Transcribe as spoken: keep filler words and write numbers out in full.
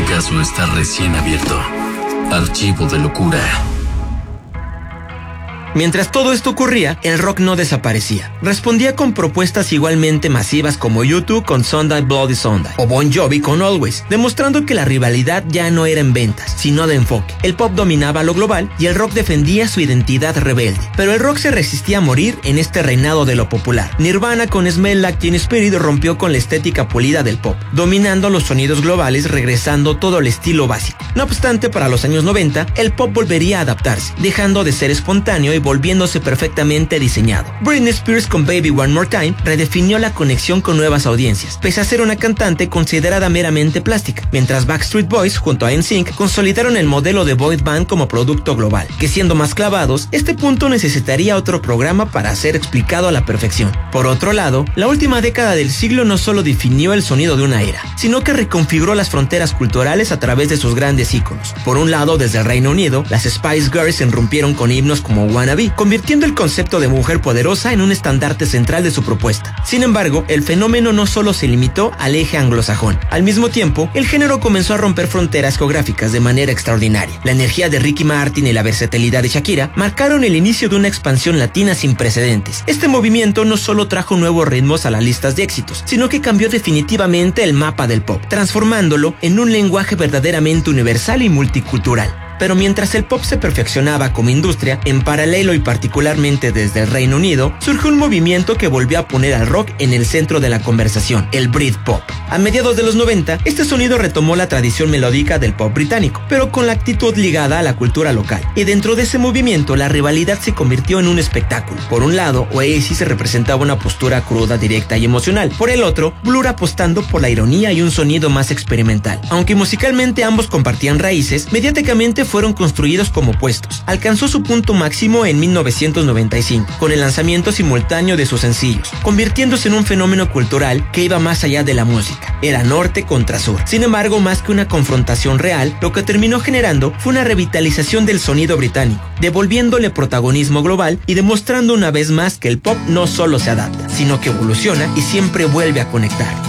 caso está recién abierto. Archivo de locura. Mientras todo esto ocurría, el rock no desaparecía. Respondía con propuestas igualmente masivas como U dos con Sunday Bloody Sunday o Bon Jovi con Always, demostrando que la rivalidad ya no era en ventas, sino de enfoque. El pop dominaba lo global y el rock defendía su identidad rebelde. Pero el rock se resistía a morir en este reinado de lo popular. Nirvana con Smell Like Teen Spirit rompió con la estética pulida del pop, dominando los sonidos globales, regresando todo al estilo básico. No obstante, para los años noventa, el pop volvería a adaptarse, dejando de ser espontáneo y volviéndose perfectamente diseñado. Britney Spears con Baby One More Time redefinió la conexión con nuevas audiencias, pese a ser una cantante considerada meramente plástica, mientras Backstreet Boys junto a N Sync consolidaron el modelo de boy band como producto global, que siendo más clavados, este punto necesitaría otro programa para ser explicado a la perfección. Por otro lado, la última década del siglo no solo definió el sonido de una era, sino que reconfiguró las fronteras culturales a través de sus grandes íconos. Por un lado, desde el Reino Unido, las Spice Girls se irrumpieron con himnos como Wanna Be, convirtiendo el concepto de mujer poderosa en un estandarte central de su propuesta. Sin embargo, el fenómeno no solo se limitó al eje anglosajón. Al mismo tiempo, el género comenzó a romper fronteras geográficas de manera extraordinaria. La energía de Ricky Martin y la versatilidad de Shakira marcaron el inicio de una expansión latina sin precedentes. Este movimiento no solo trajo nuevos ritmos a las listas de éxitos, sino que cambió definitivamente el mapa del pop, transformándolo en un lenguaje verdaderamente universal y multicultural. Pero mientras el pop se perfeccionaba como industria, en paralelo y particularmente desde el Reino Unido, surgió un movimiento que volvió a poner al rock en el centro de la conversación, el Britpop. A mediados de los noventa, este sonido retomó la tradición melódica del pop británico, pero con la actitud ligada a la cultura local. Y dentro de ese movimiento, la rivalidad se convirtió en un espectáculo. Por un lado, Oasis representaba una postura cruda, directa y emocional. Por el otro, Blur apostando por la ironía y un sonido más experimental. Aunque musicalmente ambos compartían raíces, mediáticamente fueron construidos como opuestos. Alcanzó su punto máximo en mil novecientos noventa y cinco, con el lanzamiento simultáneo de sus sencillos, convirtiéndose en un fenómeno cultural que iba más allá de la música. Era norte contra sur. Sin embargo, más que una confrontación real, lo que terminó generando fue una revitalización del sonido británico, devolviéndole protagonismo global y demostrando una vez más que el pop no solo se adapta, sino que evoluciona y siempre vuelve a conectar.